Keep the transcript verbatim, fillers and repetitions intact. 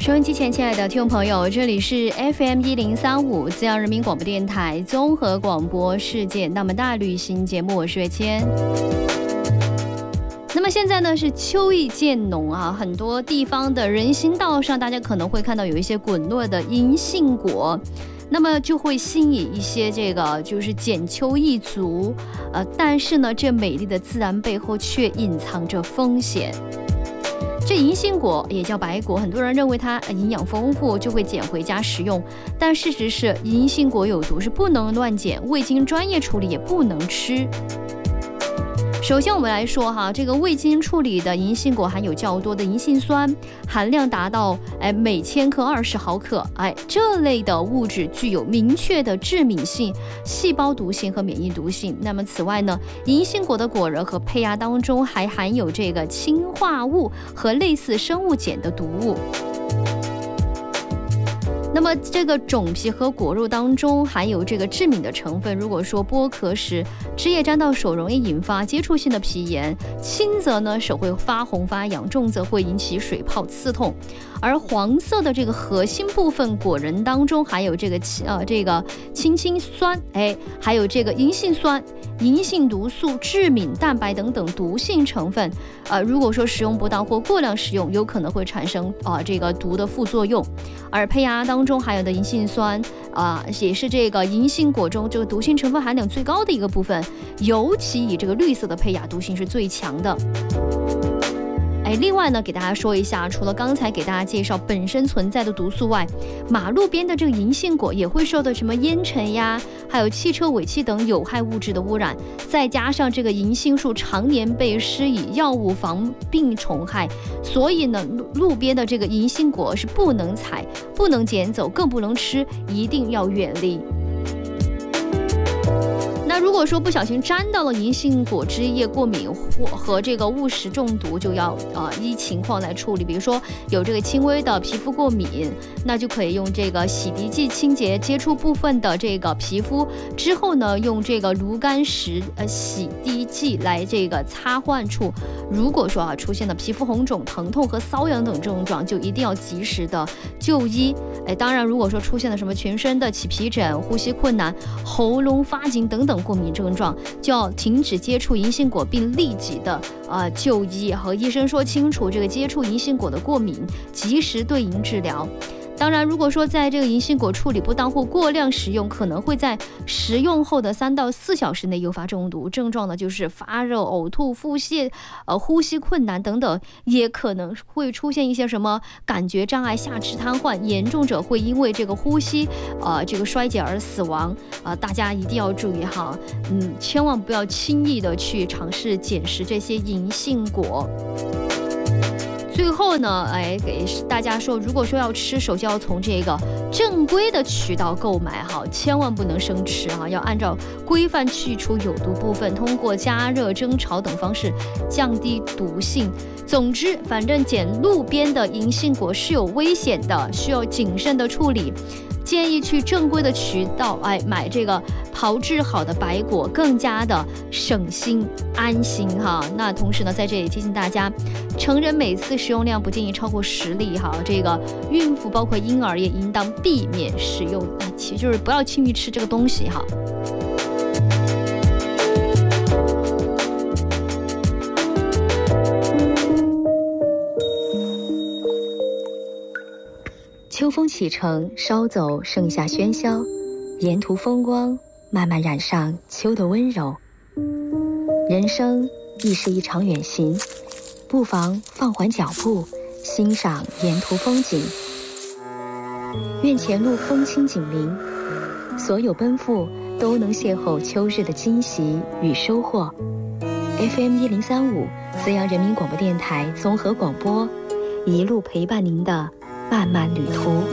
收音机前，亲爱的听众朋友，这里是 F M 一零三五资阳人民广播电台综合广播世界那么大旅行节目，我是月谦。那么现在呢是秋意渐浓啊，很多地方的人行道上，大家可能会看到有一些滚落的银杏果，那么就会吸引一些这个就是捡秋一族，呃，但是呢，这美丽的自然背后却隐藏着风险。这银杏果也叫白果，很多人认为它营养丰富，就会捡回家食用。但事实是，银杏果有毒，是不能乱捡，未经专业处理也不能吃。首先我们来说哈，这个未经处理的银杏果含有较多的银杏酸，含量达到哎每千克二十毫克，哎这类的物质具有明确的致敏性、细胞毒性和免疫毒性。那么此外呢，银杏果的果仁和胚芽当中还含有这个氰化物和类似生物碱的毒物。那么这个种皮和果肉当中含有这个致敏的成分，如果说剥壳时汁液沾到手，容易引发接触性的皮炎，轻则呢手会发红发痒，重则会引起水泡刺痛。而黄色的这个核心部分果仁当中含有这个呃这个氢氰酸，哎，还有这个银杏酸、银杏毒素、致敏蛋白等等毒性成分。呃，如果说使用不当或过量使用，有可能会产生啊、呃、这个毒的副作用。而胚芽当中含有的银杏酸啊、呃，也是这个银杏果中这个毒性成分含量最高的一个部分，尤其以这个绿色的胚芽毒性是最强的。哎，另外呢，给大家说一下，除了刚才给大家介绍本身存在的毒素外，马路边的这个银杏果也会受到什么烟尘呀，还有汽车尾气等有害物质的污染，再加上这个银杏树常年被施以药物防病虫害，所以呢，路边的这个银杏果是不能采、不能捡走，更不能吃，一定要远离。那如果说不小心沾到了银杏果汁液过敏或和这个误食中毒，就要呃依情况来处理。比如说有这个轻微的皮肤过敏，那就可以用这个洗涤剂清洁接触部分的这个皮肤，之后呢用这个炉甘石呃洗涤剂来这个擦患处。如果说啊出现了皮肤红肿、疼痛和瘙痒等症状，就一定要及时的就医。哎，当然如果说出现了什么全身的起皮疹、呼吸困难、喉咙发紧等等过敏症状，就要停止接触银杏果，并立即的呃就医，和医生说清楚这个接触银杏果的过敏，及时对应治疗。当然如果说在这个银杏果处理不当或过量食用，可能会在食用后的三到四小时内诱发中毒，症状呢就是发热、呕吐、腹泻、呃呼吸困难等等，也可能会出现一些什么感觉障碍、下肢瘫痪，严重者会因为这个呼吸呃这个衰竭而死亡。呃大家一定要注意哈，嗯，千万不要轻易的去尝试捡食这些银杏果。最后呢，哎，给大家说，如果说要吃，首先要从这个正规的渠道购买哈，千万不能生吃哈，要按照规范去除有毒部分，通过加热、蒸炒等方式降低毒性。总之，反正捡路边的银杏果是有危险的，需要谨慎的处理。建议去正规的渠道，哎，买这个炮制好的白果，更加的省心安心哈。那同时呢，在这里提醒大家，成人每次食用量不建议超过十粒哈。这个孕妇包括婴儿也应当避免食用，其实就是不要轻易吃这个东西哈。秋风启程，稍走盛夏喧嚣，沿途风光慢慢染上秋的温柔。人生亦是一场远行，不妨放缓脚步，欣赏沿途风景。愿前路风轻锦鳞，所有奔赴都能邂逅秋日的惊喜与收获。F M 一零三五资阳人民广播电台综合广播，一路陪伴您的漫漫旅途。